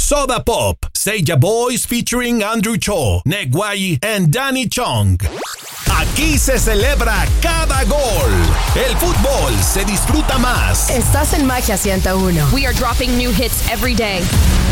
Soda Pop, Seiya Boys featuring Andrew Cho, Negway and Danny Chong. Aquí se celebra cada gol. El fútbol se disfruta más. Estás en Magia 101. We are dropping new hits every day.